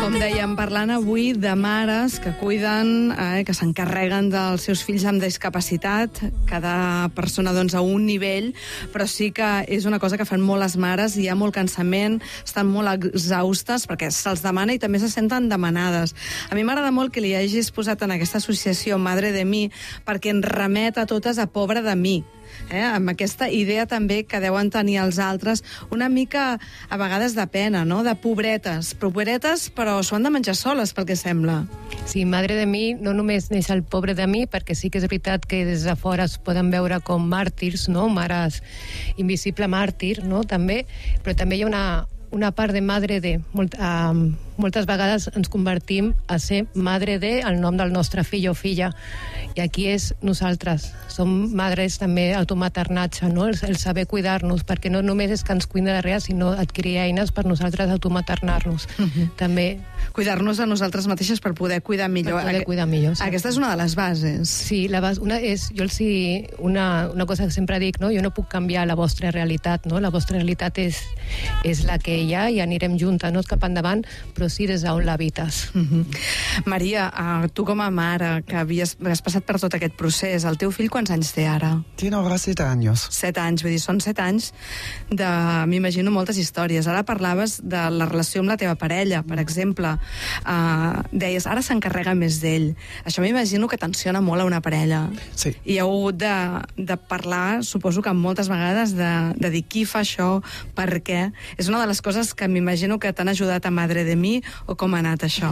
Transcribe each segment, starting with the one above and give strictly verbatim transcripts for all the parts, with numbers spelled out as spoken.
Com dèiem, parlant avui de mares que cuiden, eh, que s'encarreguen dels seus fills amb discapacitat, cada persona doncs, a un nivell, però sí que és una cosa que fan molt les mares, hi ha molt cansament, estan molt exhaustes perquè se'ls demana i també se senten demanades. A mi m'agrada molt que li hagis posat en aquesta associació Madre de mi, perquè ens remet a totes a Pobre de mi. Eh, amb aquesta idea també que deuen tenir els altres, una mica a vegades de pena, no? De pobretes, pobretes però s'ho han de menjar soles, pel que sembla. Sí, Madre de mi no només neix el Pobre de mi, perquè sí que és veritat que des de fora es poden veure com màrtirs, no? Mares, invisible màrtir, no? També, però també hi ha una, una part de Madre de... Molt, um, moltes vegades ens convertim a ser Madre de el nom del nostre fill o filla, i aquí és nosaltres, som madres també automaternatge, no? el, el saber cuidar-nos, perquè no només és que ens cuida de res, sinó adquirir eines per nosaltres automaternar-nos. Uh-huh. També cuidar-nos a nosaltres mateixes per poder cuidar millor. Per poder cuidar millor, sí. Aquesta és una de les bases. Sí, la base, una és, jo els hi, una, una cosa que sempre dic, no? Jo no puc canviar la vostra realitat, no? La vostra realitat és, és la que hi ha i anirem juntes, no cap endavant, però sí des d'on l'habites. Uh-huh. Maria, uh, tu com a mare, que havies, havies passat per tot aquest procés, el teu fill quants anys té ara? Tiene ahora siete años. Set anys, vull dir, són set anys de, m'imagino, moltes històries. Ara parlaves de la relació amb la teva parella, per exemple. Uh, deies, ara s'encarrega més d'ell. Això m'imagino que tensiona molt a una parella. Sí. I heu hagut de, de parlar, suposo que moltes vegades, de, de dir qui fa això, per què. És una de les coses que m'imagino que t'han ajudat a Madre de mi, o com ha anat això?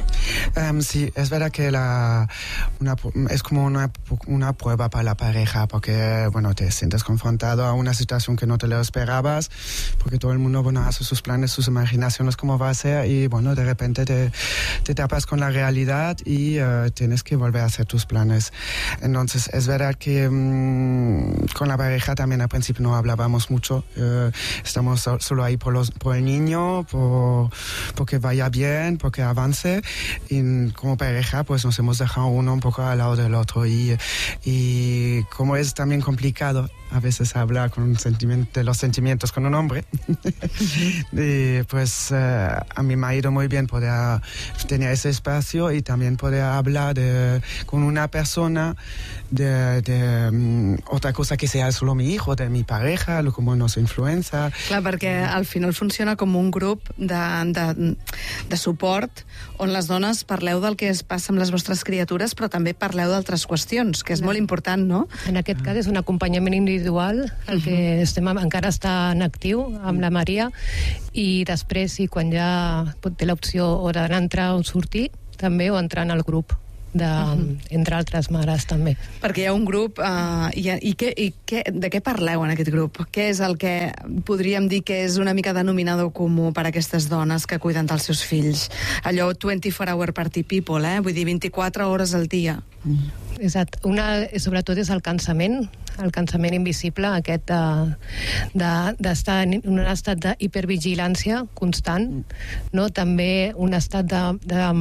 Um, sí, es verdad que la, una, es como una, una prueba para la pareja, porque bueno, te sientes confrontado a una situación que no te lo esperabas, porque todo el mundo bueno, hace sus planes, sus imaginaciones, cómo va a ser, y bueno, de repente te, te tapas con la realidad y uh, tienes que volver a hacer tus planes. Entonces, es verdad que um, con la pareja también al principio no hablábamos mucho, uh, estamos so, solo ahí por, los, por el niño, por, porque vaya bien, porque avance, y como pareja pues nos hemos dejado uno un poco al lado del otro, y, y como es también complicado a veces hablar con un sentimiento, de los sentimientos con un hombre, y pues uh, a mí me ha ido muy bien poder tener ese espacio y también poder hablar de, con una persona de, de um, otra cosa que sea solo mi hijo, de mi pareja, lo como nos influencia. Clar, perquè al final funciona com un grup de, de, de suport on les dones parleu del que es passa amb les vostres criatures, però també parleu d'altres qüestions, que és molt important, no? En aquest cas és un acompanyament individual, el que estem, encara està en actiu amb la Maria, i després, sí, quan ja té l'opció o d'anar a entrar o sortir, també, o entrar en el grup. De, uh-huh. entre altres mares també. Perquè hi ha un grup uh, i, i, què, i què, de què parleu en aquest grup? Què és el que podríem dir que és una mica denominador comú per a aquestes dones que cuiden dels seus fills? Allò vint-i-four hour party people, eh? Vull dir, vint-i-quatre hores al dia. Uh-huh. Exacte. Una, sobretot és el cansament, el cansament invisible, aquest de, de, d'estar en un estat d'hipervigilància constant, no? També un estat de...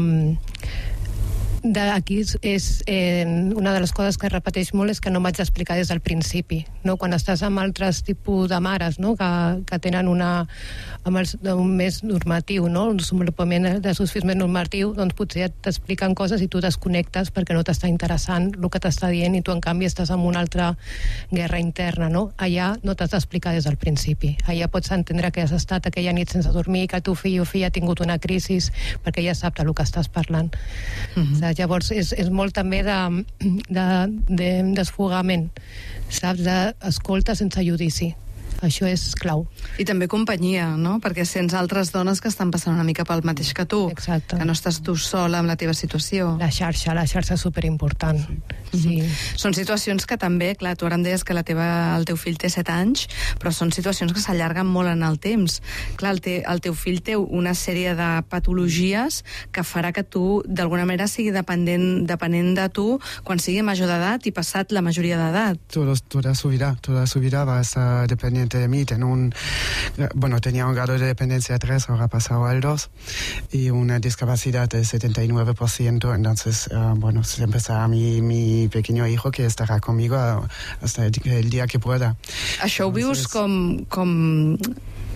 de De aquí és, és eh, una de les coses que es repeteix molt és que no vaig explicar des del principi, no? Quan estàs amb altres tipus de mares, no? que, que tenen una, amb el, un més normatiu, no? Un desenvolupament de seus fills més normatiu, doncs potser t'expliquen coses i tu desconnectes perquè no t'està interessant el que t'està dient, i tu en canvi estàs en una altra guerra interna, no? Allà no t'has d'explicar des del principi, allà pots entendre que has estat aquella nit sense dormir, que el teu fill o filla ha tingut una crisi, perquè ja sap del que estàs parlant. Mm-hmm. Llavors és, és molt també de, de, de desfogament, saps? D'escolta sense judici. Això és clau. I també companyia, no? Perquè sents altres dones que estan passant una mica pel mateix que tu. Exacte. Que no estàs tu sola amb la teva situació. La xarxa, la xarxa és superimportant. Sí. Mm-hmm. Són situacions que també, clar, tu ara em deies que la teva, el teu fill té set anys, però són situacions que s'allarguen molt en el temps. Clar, el, te, el teu fill té una sèrie de patologies que farà que tu, d'alguna manera, sigui dependent, dependent de tu quan sigui major d'edat i passat la majoria d'edat. Todo, toda su vida, toda su vida va a estar dependiente de mí. Tengo un, bueno, tenía un grado de dependencia tres, ahora ha pasado al dos, y una discapacidad del setenta y nueve por ciento, entonces, uh, bueno, siempre estará mi, mi pequeño hijo que estará conmigo hasta el, el día que pueda. Això ho vius com, com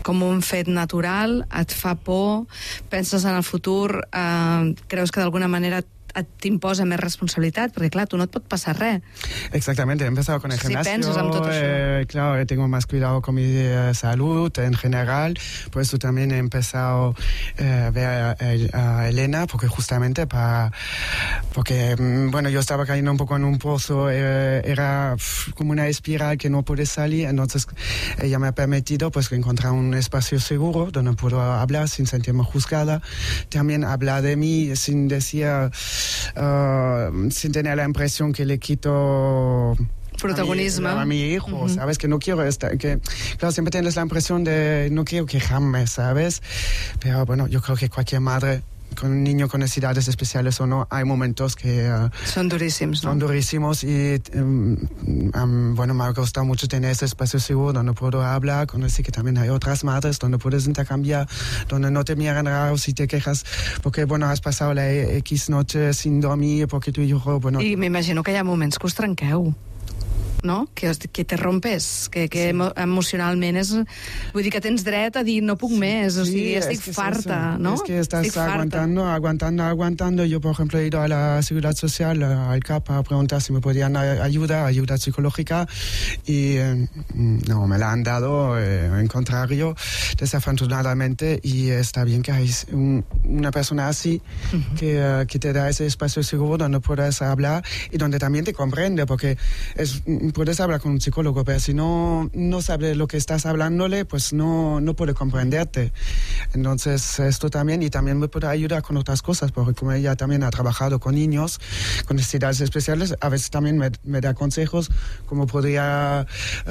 com un fet natural, et fa por, penses en el futur, eh, creus que d'alguna manera t'imposa més responsabilitat, porque claro, tú no te puede pasar res. Exactamente, he empezado con el Si gimnasio, piensas en todo eh, claro, tengo más cuidado con mi eh, salud en general, por eso también he empezado eh, a ver a, a Elena, porque justamente para, porque, bueno, yo estaba cayendo un poco en un pozo, eh, era pff, como una espiral que no pude salir, entonces ella me ha permitido pues encontrar un espacio seguro donde puedo hablar sin sentirme juzgada, también hablar de mí sin decir... Uh, sin tener la impresión que le quito protagonismo a mi, a mi hijo, uh-huh. ¿sabes? Que no quiero estar, que claro, siempre tienes la impresión de no quiero quejarme, ¿sabes? Pero bueno, yo creo que cualquier madre con un niño con necesidades especiales o no, hay momentos que... Uh, son durísimos, ¿no? Son durísimos y, um, um, bueno, me ha costado mucho tener ese espacio seguro donde puedo hablar, conocer que también hay otras madres, donde puedes intercambiar, donde no te miran raro si te quejas, porque, bueno, has pasado la X noche sin dormir, porque tu hijo, bueno... I m'imagino que hi ha moments que us trenqueu. No? Que, que te rompes, que, que sí. emocionalment és... Vull dir que tens dret a dir no puc sí, més, o sigui, sí, estic es que farta, es ¿no? Es que estás estic aguantando, farta. aguantando, aguantando. Yo, por ejemplo, he ido a la Seguridad Social, al C A P, a preguntar si me podían ayudar, ayuda psicológica, y eh, no, me la han dado, eh, en contrario, desafortunadamente, y está bien que hay un, una persona así, uh-huh. que, uh, que te da ese espacio seguro donde puedes hablar y donde también te comprende, porque es... puedes hablar con un psicólogo, pero si no, no sabe lo que estás hablándole, pues no, no puede comprenderte. Entonces, esto también, y también me puede ayudar con otras cosas, porque como ella también ha trabajado con niños con necesidades especiales, a veces también me, me da consejos cómo podría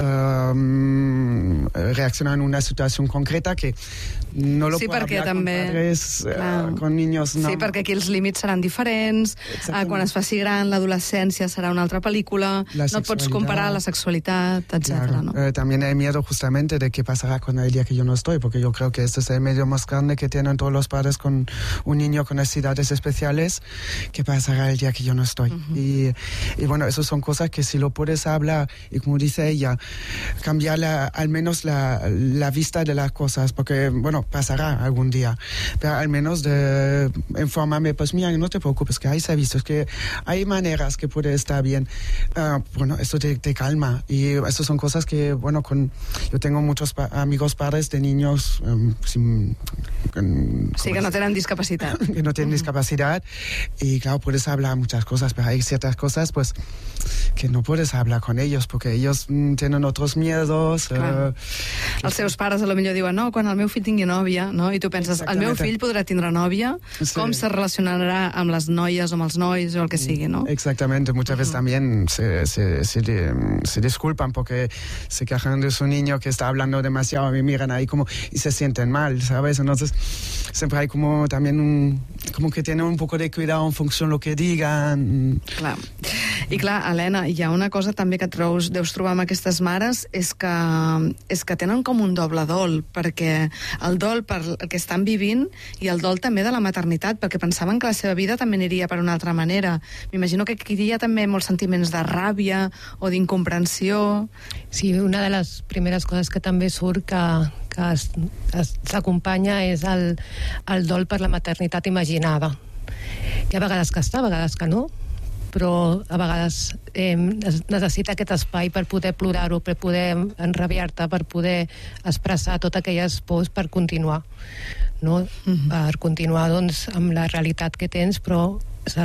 um, reaccionar en una situación concreta que no lo sí, puedo hablar també, con padres, uh, con niños. No. Sí, perquè aquí els límits seran diferents, uh, quan es faci gran, l'adolescència serà una altra pel·lícula, la no et pots comparar la sexualidad, etcétera, claro. ¿no? Eh, también hay miedo justamente de qué pasará con el día que yo no estoy, porque yo creo que este es el medio más grande que tienen todos los padres con un niño con necesidades especiales, qué pasará el día que yo no estoy. Uh-huh. y, y bueno, eso son cosas que si lo puedes hablar, y como dice ella, cambiar la, al menos la, la vista de las cosas, porque, bueno, pasará algún día, pero al menos de informarme, pues mira, no te preocupes, que hay servicios, que hay maneras que puede estar bien. Uh, bueno, esto te, te calma, y estas son cosas que, bueno, con yo tengo muchos pa- amigos padres de niños um, sin, con, sí, que no tienen discapacidad. que no tienen uh-huh. discapacidad, y claro, puedes hablar muchas cosas, pero hay ciertas cosas, pues, que no puedes hablar con ellos, porque ellos mm, tienen otros miedos. Uh, Els seus pares a lo millor diuen, no, quan el meu fill tingui nòvia, no? I tu penses, el meu fill podrà tindre nòvia, sí. com se relacionarà amb les noies o amb els nois o el que sigui, no? Exactamente, muchas veces uh-huh. también se, se, se, se disculpan porque se quejan de su niño que está hablando demasiado y miran ahí como y se sienten mal, ¿sabes? Entonces siempre hay como también un, como que tienen un poco de cuidado en función de lo que digan. Clar. I clar, Helena, hi ha una cosa també que et treus, deus trobar amb aquestes mares, és que, és que tenen com un doble dol, perquè el dol per el que estan vivint i el dol també de la maternitat, perquè pensaven que la seva vida també aniria per una altra manera. M'imagino que aquí hi ha també molts sentiments de ràbia o d'incomprensió. Sí, una de les primeres coses que també surt que, que es, es, s'acompanya és el, el dol per la maternitat imaginada. Hi ha vegades que està, vegades que no, però a vegades eh, necessita aquest espai per poder plorar-ho, per poder enrabiar-te, per poder expressar totes aquelles pors per continuar, no? Mm-hmm. Per continuar doncs, amb la realitat que tens, però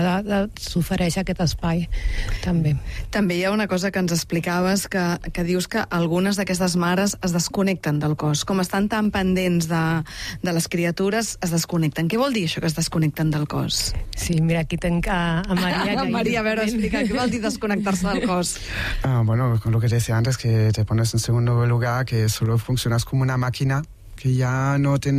s'ofereix aquest espai també. També hi ha una cosa que ens explicaves, que, que dius que algunes d'aquestes mares es desconnecten del cos, com estan tan pendents de, de les criatures, es desconnecten. Què vol dir això, que es desconnecten del cos? Sí, mira, aquí tenc a, a Maria. A Maria, a veure, explica, què vol dir desconnectar-se del cos? Ah, bueno, con lo que te decía antes, que te pones en segundo lugar, que solo funcionas como una máquina, que ya no te,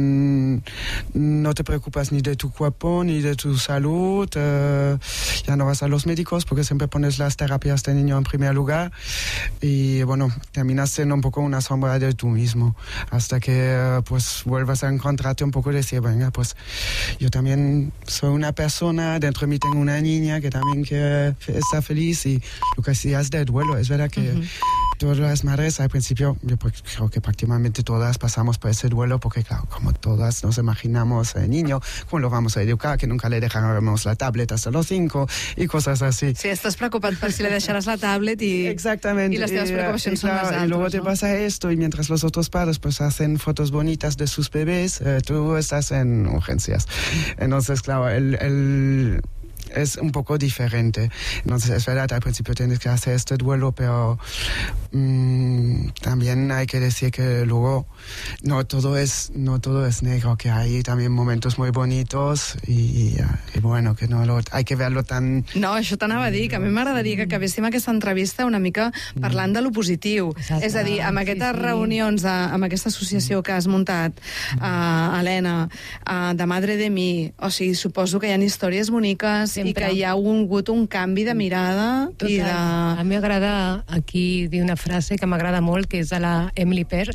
no te preocupas ni de tu cuerpo ni de tu salud, eh, ya no vas a los médicos porque siempre pones las terapias de niño en primer lugar, y bueno, terminas siendo un poco una sombra de tú mismo, hasta que pues vuelvas a encontrarte un poco y decir, venga, pues yo también soy una persona, dentro de mí tengo una niña que también quiere estar feliz, y lo que decías de duelo, es verdad que uh-huh. todas las madres al principio, yo creo que prácticamente todas pasamos por ese duelo, porque claro, como todas nos imaginamos el niño, cómo lo vamos a educar, que nunca le dejaremos la tablet hasta los cinco y cosas así. Sí, estás preocupat per si le deixaràs la tablet i, Exactamente. y las teves preocupacions y, son claro, las altres. y luego te ¿no? pasa esto, y mientras los otros padres pues hacen fotos bonitas de sus bebés, eh, tú estás en urgencias. Entonces, claro, el... el es un poco diferente. Entonces, es verdad, al principio tienes que hacer este duelo, pero mmm, también hay que decir que luego no todo es no todo es negro, que hay también momentos muy bonitos i, i bueno, que no lo, hay que verlo tan... No, això t'anava a dir, que a mi m'agradaria que acabéssim aquesta entrevista una mica parlant de lo positiu. Exacte. És a dir, amb aquestes Sí, sí. reunions, de, amb aquesta associació que has muntat, uh, Helena, uh, de Madre de Mi, o sigui, suposo que hi ha històries boniques i Sempre. que hi ha hagut un canvi de mirada i de... A mi m'agrada aquí dir una frase que m'agrada molt, que és de la Emily Pear,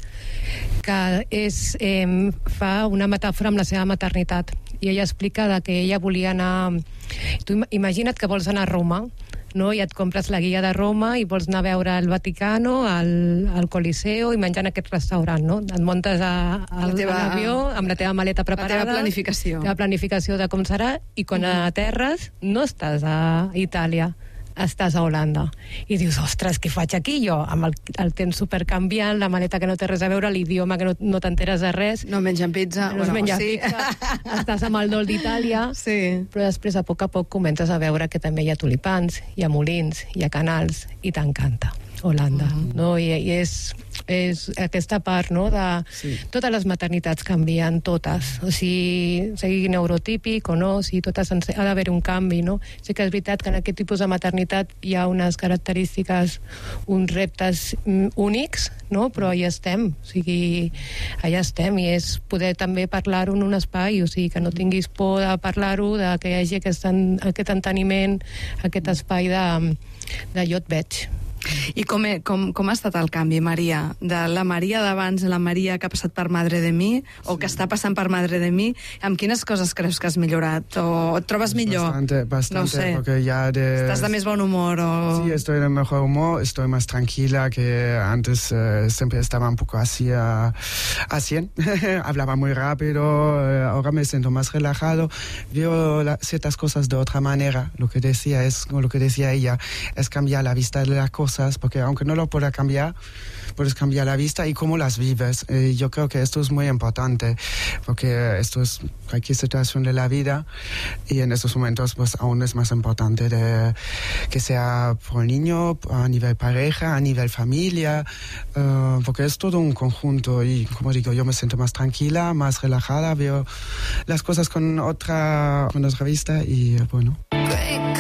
que és, eh, fa una metàfora amb la seva maternitat, i ella explica de que ella volia anar... Tu imagina't que vols anar a Roma, no? I et compres la guia de Roma i vols anar a veure el Vaticano, el, el Coliseo i menjar en aquest restaurant, no? Et muntes a, a, La teva- a l'avió amb la teva maleta preparada, teva planificació. la planificació de com serà, i quan Mhm. aterres no estàs a Itàlia, estàs a Holanda. I dius, ostres, què faig aquí jo? Amb el, el temps supercanviant, la maleta que no té res a veure, l'idioma que no, no t'enteres de res, No mengen pizza. no es menja sí. pizza, estàs amb el dol d'Itàlia, Sí. però després a poc a poc comences a veure que també hi ha tulipans, hi ha molins, hi ha canals, i t'encanta Holanda, Mhm. no? I, i és, és aquesta part, no?, de... Sí. Totes les maternitats canvien, totes. O sigui, sigui neurotípic o no, o sigui, totes han, ha d'haver un canvi, no? Sí que és veritat que en aquest tipus de maternitat hi ha unes característiques, uns reptes mm, únics, no? Però allà estem, o sigui, allà estem, i és poder també parlar-ho en un espai, o sigui, que no tinguis por de parlar-ho, de que hi hagi aquest, en, aquest enteniment, aquest espai de, de jo et veig. I com, he, com, com ha estat el canvi, Maria? De la Maria d'abans a la Maria que ha passat per Madre de Mi, o que està passant per Madre de Mi, amb quines coses creus que has millorat? O et trobes millor? Bastante, bastante, No sé. porque ya de... ¿Estás de més bon humor? O... Sí, estoy de mejor humor, estoy más tranquila, que antes eh, siempre estaba un poco así a, a cien, hablaba muy rápido, eh, ahora me siento más relajado, veo la, ciertas cosas de otra manera. Lo que decía es, o lo que decía ella, es cambiar la vista de las cosas, porque aunque no lo pueda cambiar, puedes cambiar la vista y cómo las vives. Eh, yo creo que esto es muy importante, porque esto es cualquier situación de la vida, y en estos momentos pues aún es más importante de que sea por el niño, a nivel pareja, a nivel familia, uh, porque es todo un conjunto, y como digo, yo me siento más tranquila, más relajada, veo las cosas con otra, con otra vista, y bueno.